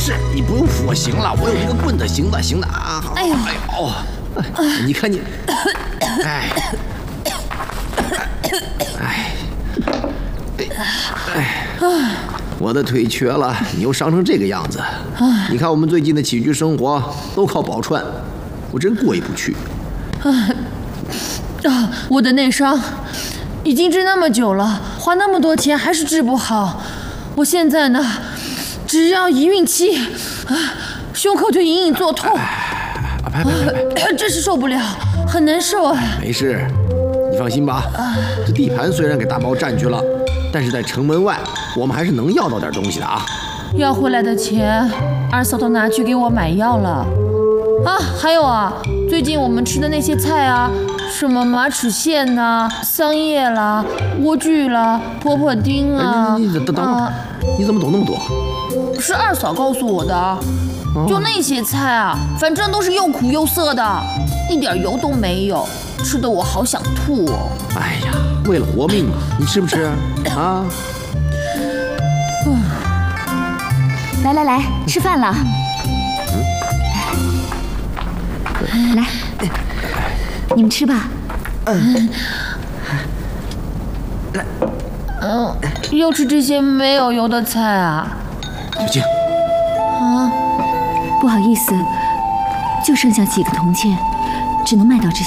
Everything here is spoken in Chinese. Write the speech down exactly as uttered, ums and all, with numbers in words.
事，你不用扶我，行了，我有一个棍子，行的，行的啊。好， 哎呦， 哎呦，哎，你看你，哎，哎，哎，我的腿瘸了，你又伤成这个样子。你看我们最近的起居生活都靠宝钏，我真过意不去。 啊，我的内伤已经治那么久了，花那么多钱还是治不好。我现在呢，只要一孕期，啊，胸口就隐隐作痛，啊，真是受不了，很难受啊。 没事，你放心吧。这地盘虽然给大包占据了，但是在城门外，我们还是能要到点东西的啊。 要回来的钱，二嫂都拿去给我买药了。啊，还有啊，最近我们吃的那些菜啊，什么马齿苋呐、桑叶啦、莴苣啦、婆婆丁啊， 哎、你你等等会儿，你怎么懂那么多？ 是二嫂告诉我的。哦、就那些菜啊，反正都是又苦又涩的，一点油都没有，吃的我好想吐哦。 哎呀，为了活命，你吃不吃啊？ 来来来，吃饭了。嗯、来，你们吃吧。 嗯。来，嗯，又吃这些没有油的菜啊？ 小静。 啊，不好意思，就剩下几个铜钱，只能买到这些。